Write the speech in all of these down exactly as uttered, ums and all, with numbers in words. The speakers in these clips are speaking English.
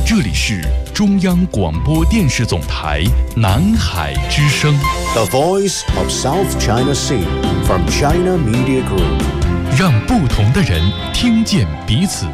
这里是中央广播电视总台南海之声 The Voice of South China Sea from China Media Group， 让不同的人听见彼此。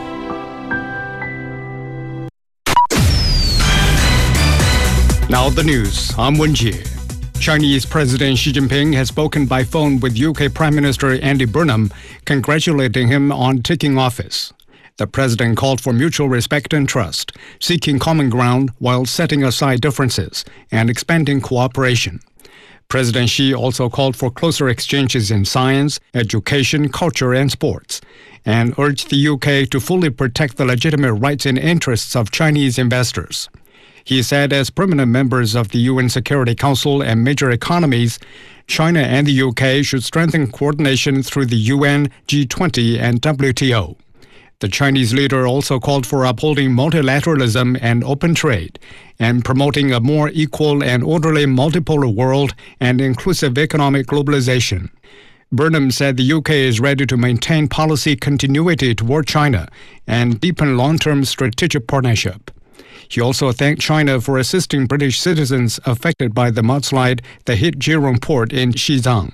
Now the news. I'm Wenjie. Chinese President Xi Jinping has spoken by phone with U K Prime Minister Andy Burnham, congratulating him on taking office. The president called for mutual respect and trust, seeking common ground while setting aside differences and expanding cooperation. President Xi also called for closer exchanges in science, education, culture, and sports, and urged the U K to fully protect the legitimate rights and interests of Chinese investors. He said as permanent members of the U N Security Council and major economies, China and the U K should strengthen coordination through the U N, G twenty, and W T O. The Chinese leader also called for upholding multilateralism and open trade, and promoting a more equal and orderly multipolar world and inclusive economic globalization. Burnham said the U K is ready to maintain policy continuity toward China and deepen long-term strategic partnership. He also thanked China for assisting British citizens affected by the mudslide that hit Jurong Port in Xizang.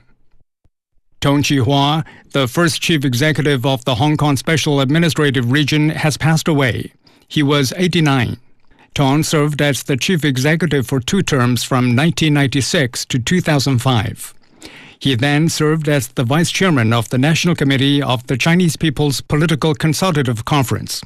Tong Chihua, the first chief executive of the Hong Kong Special Administrative Region, has passed away. He was eighty-nine. Tong served as the chief executive for two terms from nineteen ninety-six to two thousand five. He then served as the vice chairman of the National Committee of the Chinese People's Political Consultative Conference.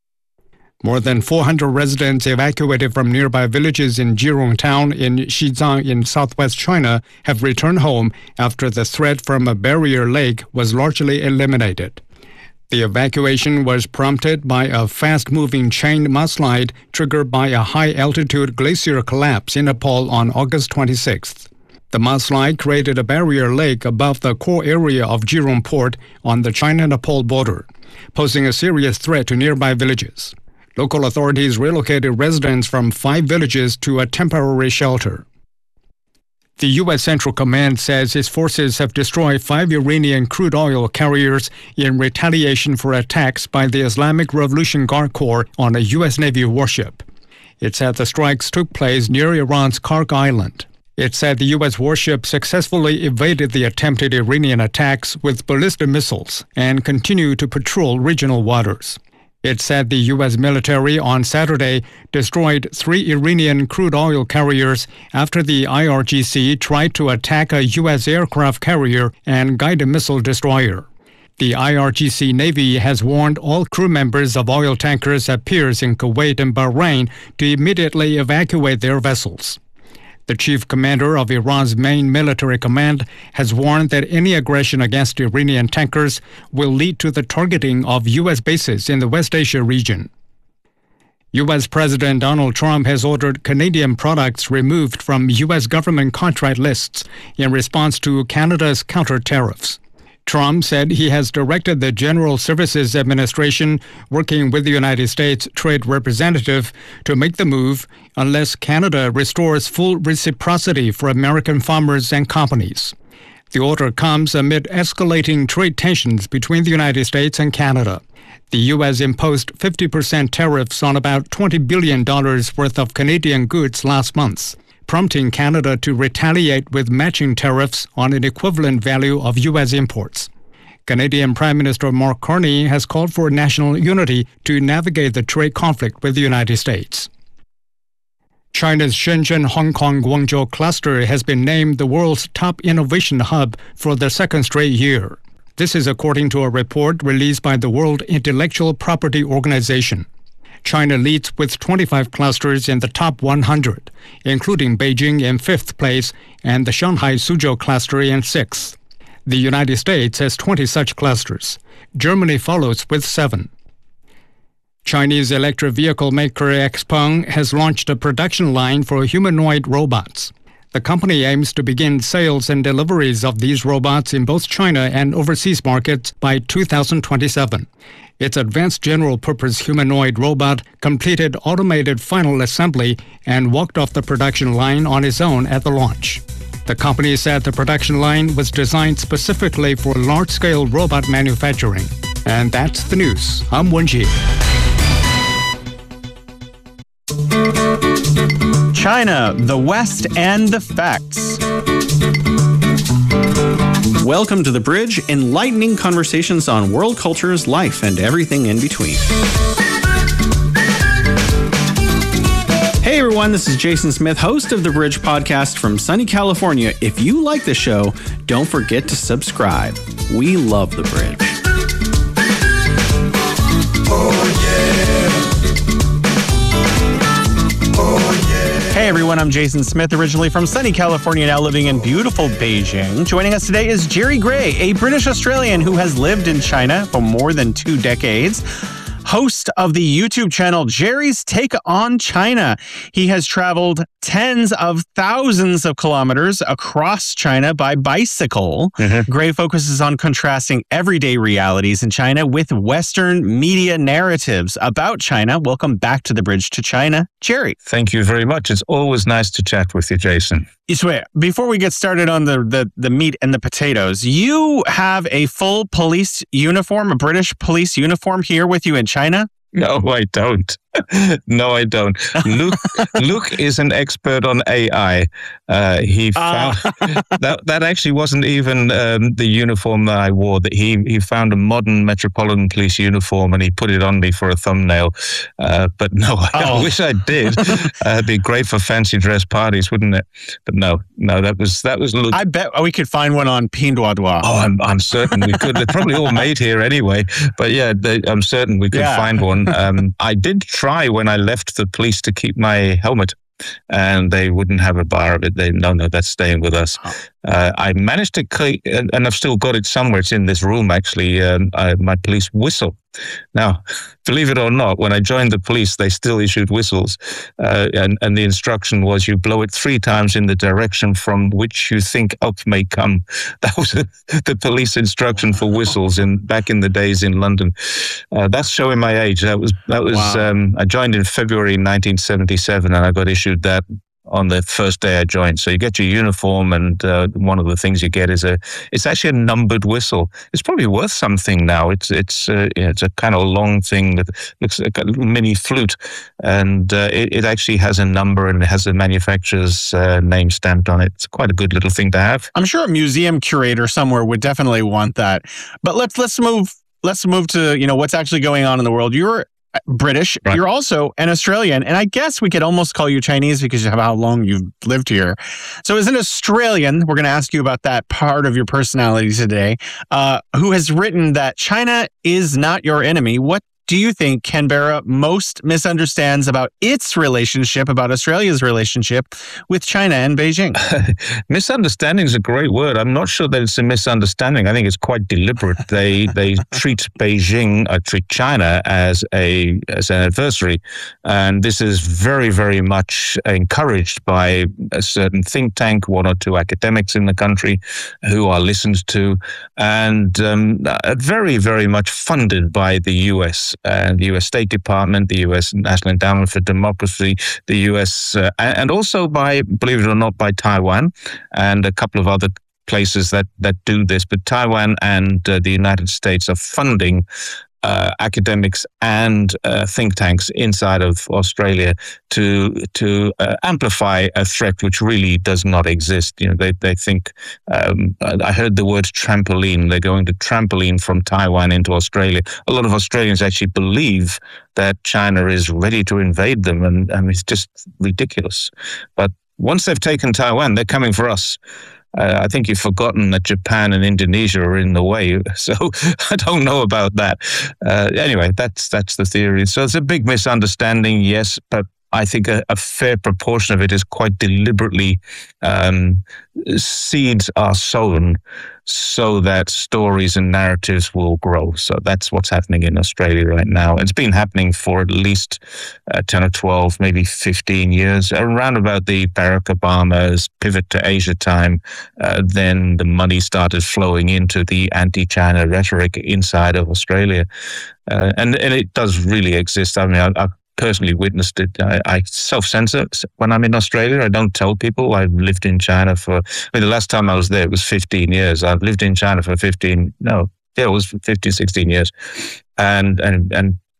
More than four hundred residents evacuated from nearby villages in Jurong Town in Xizang in southwest China have returned home after the threat from a barrier lake was largely eliminated. The evacuation was prompted by a fast-moving chain mudslide triggered by a high-altitude glacier collapse in Nepal on August twenty-sixth. The mudslide created a barrier lake above the core area of Jurong Port on the China-Nepal border, posing a serious threat to nearby villages. Local authorities relocated residents from five villages to a temporary shelter. The U S Central Command says its forces have destroyed five Iranian crude oil carriers in retaliation for attacks by the Islamic Revolution Guard Corps on a U S Navy warship. It said the strikes took place near Iran's Kark Island. It said the U S warship successfully evaded the attempted Iranian attacks with ballistic missiles and continued to patrol regional waters. It said the U S military on Saturday destroyed three Iranian crude oil carriers after the I R G C tried to attack a U S aircraft carrier and guided missile destroyer. The I R G C Navy has warned all crew members of oil tankers at piers in Kuwait and Bahrain to immediately evacuate their vessels. The chief commander of Iran's main military command has warned that any aggression against Iranian tankers will lead to the targeting of U S bases in the West Asia region. U S President Donald Trump has ordered Canadian products removed from U S government contract lists in response to Canada's counter tariffs. Trump said he has directed the General Services Administration, working with the United States Trade Representative, to make the move unless Canada restores full reciprocity for American farmers and companies. The order comes amid escalating trade tensions between the United States and Canada. The U S imposed fifty percent tariffs on about twenty billion dollars worth of Canadian goods last month, prompting Canada to retaliate with matching tariffs on an equivalent value of U S imports. Canadian Prime Minister Mark Carney has called for national unity to navigate the trade conflict with the United States. China's Shenzhen-Hong Kong-Guangzhou cluster has been named the world's top innovation hub for the second straight year. This is according to a report released by the World Intellectual Property Organization. China leads with twenty-five clusters in the top one hundred, including Beijing in fifth place and the Shanghai Suzhou cluster in sixth. The United States has twenty such clusters. Germany follows with seven. Chinese electric vehicle maker XPeng has launched a production line for humanoid robots. The company aims to begin sales and deliveries of these robots in both China and overseas markets by two thousand twenty-seven. Its advanced general-purpose humanoid robot completed automated final assembly and walked off the production line on its own at the launch. The company said the production line was designed specifically for large-scale robot manufacturing. And that's the news. I'm Wenjie. China, the West, and the facts. Welcome to The Bridge, enlightening conversations on world cultures, life, and everything in between. Hey everyone, this is Jason Smith, host of The Bridge podcast from sunny California. If you like the show, don't forget to subscribe. We love The Bridge. Oh yeah. Oh yeah. Hey everyone, I'm Jason Smith, originally from sunny California, now living in beautiful Beijing. Joining us today is Jerry Gray, a British Australian who has lived in China for more than two decades. Host of the YouTube channel Jerry's Take on China. He has traveled tens of thousands of kilometers across China by bicycle. Mm-hmm. Gray focuses on contrasting everyday realities in China with Western media narratives about China. Welcome back to The Bridge to China, Jerry. Thank you very much. It's always nice to chat with you, Jason. Before we get started on the, the, the meat and the potatoes, you have a full police uniform, a British police uniform here with you in China? No, I don't. No, I don't. Luke Luke is an expert on A I. Uh, he found uh. that that actually wasn't even um, the uniform that I wore. That he he found a modern Metropolitan Police uniform and he put it on me for a thumbnail. Uh, but no, I, oh. I wish I did. uh, it'd be great for fancy dress parties, wouldn't it? But no, no, that was that was Luke. I bet we could find one on Pinduoduo. Oh, I'm I'm certain we could. They're probably all made here anyway. But yeah, they, I'm certain we could yeah. find one. Um, I did try when I left the police to keep my helmet, and they wouldn't have a bar of it. They no, no, that's staying with us. Uh, I managed to, keep, and I've still got it somewhere. It's in this room, actually. Um, I, my police whistle. Now, believe it or not, when I joined the police, they still issued whistles, uh, and and the instruction was you blow it three times in the direction from which you think help may come. That was the police instruction for whistles in back in the days in London. Uh, that's showing my age. That was that was. Wow. Um, I joined in February nineteen seventy-seven, and I got issued that on the first day I joined. So you get your uniform, and uh, one of the things you get is a, it's actually a numbered whistle. It's probably worth something now. It's it's uh, yeah, it's a kind of long thing that looks like a little mini flute, and uh, it, it actually has a number and it has the manufacturer's uh, name stamped on it. It's quite a good little thing to have. I'm sure a museum curator somewhere would definitely want that. But let's let's move let's move to you know what's actually going on in the world. You're British. Right. You're also an Australian, and I guess we could almost call you Chinese because of how long you've lived here. So as an Australian, we're going to ask you about that part of your personality today, uh, who has written that China is not your enemy. What do you think Canberra most misunderstands about its relationship, about Australia's relationship with China and Beijing? Misunderstanding is a great word. I'm not sure that it's a misunderstanding. I think it's quite deliberate. They they treat Beijing, uh, treat China as a as an adversary, and this is very very much encouraged by a certain think tank, one or two academics in the country who are listened to, and um, very very much funded by the U S. And the U S State Department, the U S National Endowment for Democracy, the U S, uh, and also by, believe it or not, by Taiwan and a couple of other places that, that do this. But Taiwan and uh, the United States are funding Uh, academics and uh, think tanks inside of Australia to to uh, amplify a threat which really does not exist. You know, they they think. Um, I heard the word trampoline. They're going to trampoline from Taiwan into Australia. A lot of Australians actually believe that China is ready to invade them, and, and it's just ridiculous. But once they've taken Taiwan, they're coming for us. Uh, I think you've forgotten that Japan and Indonesia are in the way, so I don't know about that. Uh, anyway, that's that's the theory. So it's a big misunderstanding, yes, but I think a, a fair proportion of it is quite deliberately um, seeds are sown so that stories and narratives will grow. So that's what's happening in Australia right now. It's been happening for at least uh, ten or twelve, maybe fifteen years, around about the Barack Obama's pivot to Asia time. Uh, then the money started flowing into the anti-China rhetoric inside of Australia. Uh, and, and it does really exist. I mean, I, I personally witnessed it. I, I self-censor when I'm in Australia. I don't tell people I've lived in China for, I mean, the last time I was there, it was fifteen years. I've lived in China for fifteen, no, yeah, it was fifteen, sixteen years. And, and, and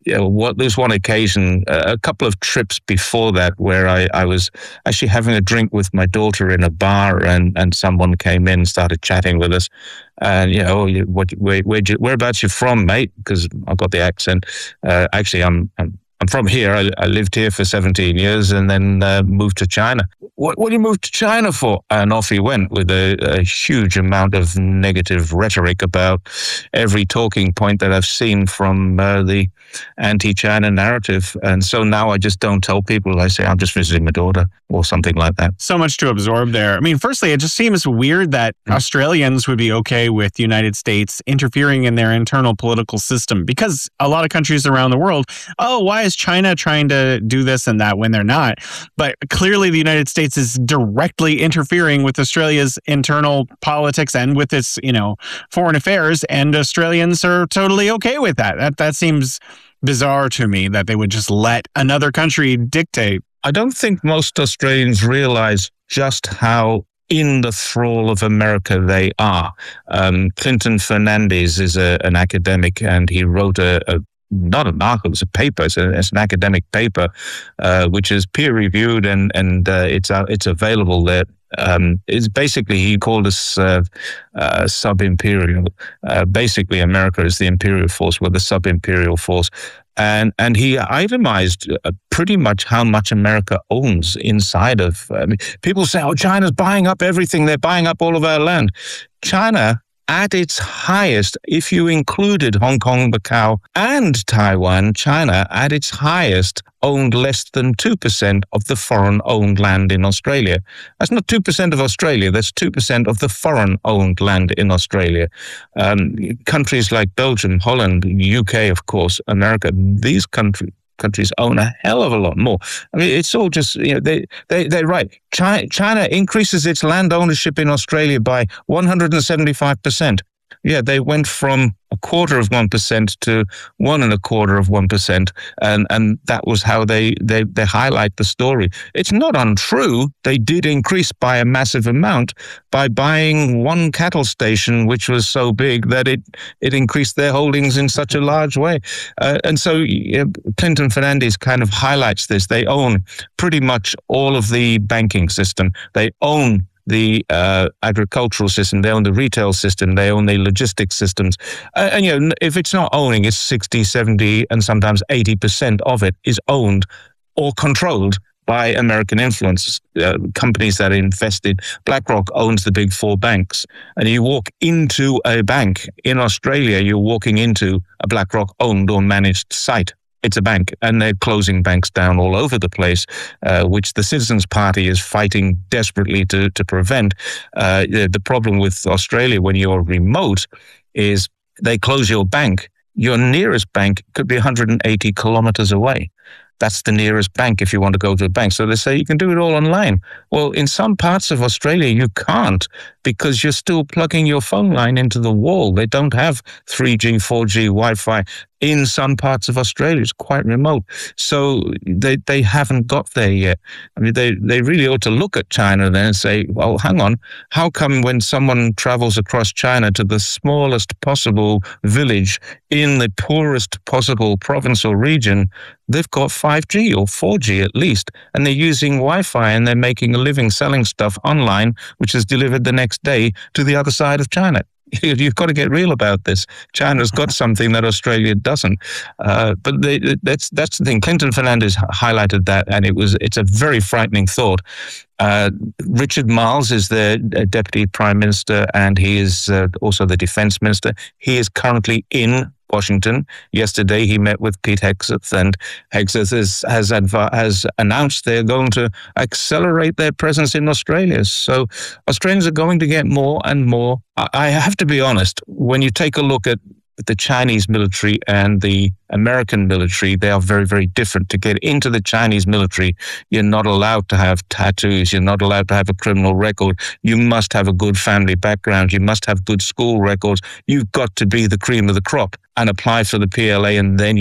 you know, what, there was one occasion, uh, a couple of trips before that, where I, I was actually having a drink with my daughter in a bar, and, and someone came in and started chatting with us. And, you know, you, what, where, where, whereabouts you from, mate? Because I've got the accent. Uh, actually, I'm, I'm I'm from here. I, I lived here for seventeen years and then uh, moved to China. What, what do you move to China for? And off he went with a, a huge amount of negative rhetoric about every talking point that I've seen from uh, the anti-China narrative. And so now I just don't tell people. I say, I'm just visiting my daughter or something like that. So much to absorb there. I mean, firstly, it just seems weird that mm. Australians would be okay with the United States interfering in their internal political system, because a lot of countries around the world, oh, why is China trying to do this and that when they're not? But clearly the United States is directly interfering with Australia's internal politics and with its, you know, foreign affairs, and Australians are totally okay with that. That that seems bizarre to me, that they would just let another country dictate. I don't think most Australians realize just how in the thrall of America they are. Um, Clinton Fernandez is a, an academic, and he wrote a, a not an article, it's a paper, it's, a, it's an academic paper, uh, which is peer-reviewed, and, and uh, it's uh, it's available there. Um, it's basically, he called us uh, uh, sub-imperial. Uh, basically, America is the imperial force, we're the sub-imperial force. And and he itemized uh, pretty much how much America owns inside of... I mean, people say, oh, China's buying up everything, they're buying up all of our land. China, at its highest, if you included Hong Kong, Macau, and Taiwan, China, at its highest, owned less than two percent of the foreign-owned land in Australia. That's not two percent of Australia, that's two percent of the foreign-owned land in Australia. Um, countries like Belgium, Holland, U K, of course, America, these countries, countries own a hell of a lot more. I mean, it's all just, you know, they, they, they're right. China, China increases its land ownership in Australia by one hundred seventy-five percent. Yeah, they went from a quarter of one percent to one and a quarter of one percent. And, and that was how they, they, they highlight the story. It's not untrue. They did increase by a massive amount by buying one cattle station, which was so big that it, it increased their holdings in such a large way. Uh, and so uh, Clinton Fernandez kind of highlights this. They own pretty much all of the banking system. They own the uh, agricultural system, they own the retail system, they own the logistics systems. Uh, and, you know, if it's not owning, it's sixty, seventy, and sometimes eighty percent of it is owned or controlled by American influence, uh, companies that invested. BlackRock owns the big four banks. And you walk into a bank in Australia, you're walking into a BlackRock owned or managed site. It's a bank, and they're closing banks down all over the place, uh, which the Citizens Party is fighting desperately to, to prevent. Uh, the, the problem with Australia when you're remote is they close your bank. Your nearest bank could be one hundred eighty kilometers away. That's the nearest bank if you want to go to a bank. So they say you can do it all online. Well, in some parts of Australia, you can't, because you're still plugging your phone line into the wall. They don't have three G, four G, Wi-Fi. In some parts of Australia, it's quite remote. So they they haven't got there yet. I mean, they, they really ought to look at China then and say, well, hang on, how come when someone travels across China to the smallest possible village in the poorest possible province or region, they've got five G or four G at least, and they're using Wi-Fi, and they're making a living selling stuff online, which is delivered the next day to the other side of China. You've got to get real about this. China's got something that Australia doesn't. Uh, but they, that's that's the thing. Clinton Fernandez highlighted that, and it was it's a very frightening thought. Uh, Richard Marles is the Deputy Prime Minister, and he is uh, also the Defense Minister. He is currently in Washington. Yesterday, he met with Pete Hegseth, and Hegseth is, has adv- has announced they're going to accelerate their presence in Australia. So Australians are going to get more and more. I, I have to be honest, when you take a look at the Chinese military and the American military, they are very, very different. To get into the Chinese military, you're not allowed to have tattoos. You're not allowed to have a criminal record. You must have a good family background. You must have good school records. You've got to be the cream of the crop and apply for the P L A, and then